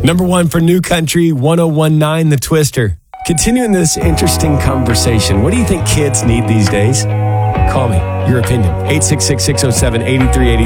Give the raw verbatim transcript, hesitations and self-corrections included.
Number one for New Country, one oh one nine The Twister. Continuing this interesting conversation, what do you think kids need these days? Call me, your opinion, eight six six, six oh seven, eight three eight